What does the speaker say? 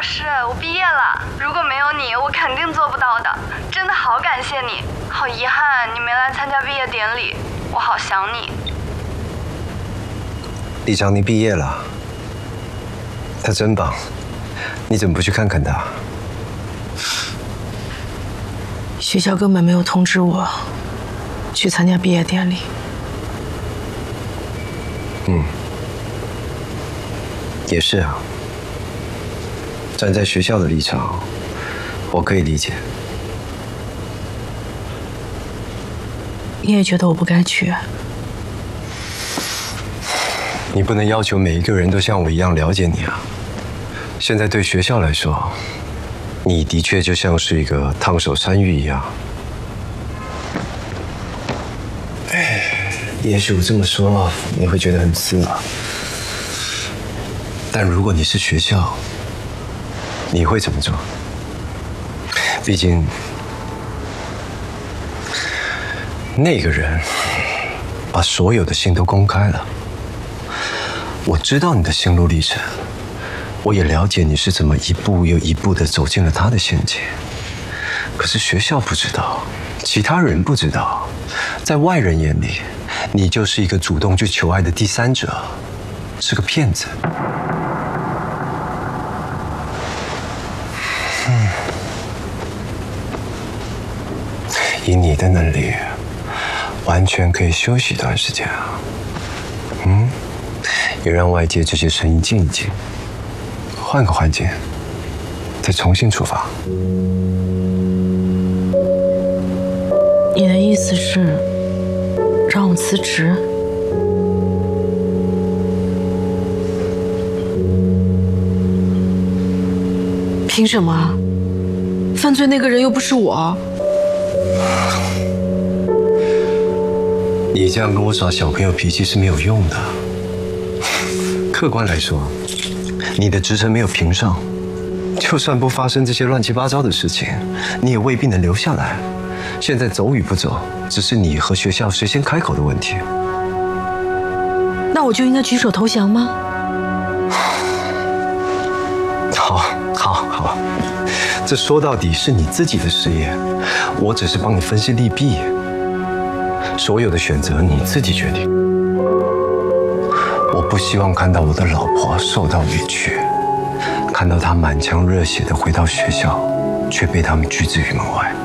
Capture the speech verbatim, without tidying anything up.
师，我毕业了。如果没有你，我肯定做不到的。真的好感谢你，好遗憾你没来参加毕业典礼，我好想你。 李长宁毕业了，他真棒，你怎么不去看看他？ 学校根本没有通知我去参加毕业典礼。 嗯，也是啊。站在学校的立场，我可以理解。 你也觉得我不该去？ 你不能要求每一个人都像我一样了解你啊。现在对学校来说，你的确就像是一个烫手山芋一样。哎，也许我这么说你会觉得很刺耳，但如果你是学校，你会怎么做？毕竟那个人把所有的信都公开了。我知道你的心路历程，我也了解你是怎么一步又一步地走进了他的陷阱。可是学校不知道，其他人不知道，在外人眼里，你就是一个主动去求爱的第三者，是个骗子。嗯，以你的能力，完全可以休息一段时间啊。嗯，也让外界这些声音静一静，换个环境，再重新出发。 你的意思是让我辞职？凭什么？犯罪那个人又不是我。 你这样跟我耍小朋友脾气是没有用的。客观来说，你的职称没有评上，就算不发生这些乱七八糟的事情，你也未必能留下来。现在走与不走，只是你和学校谁先开口的问题。 那我就应该举手投降吗？ 好，好，好，这说到底是你自己的事业，我只是帮你分析利弊，所有的选择你自己决定。我不希望看到我的老婆受到委屈，看到她满腔热血地回到学校，却被他们拒之于门外。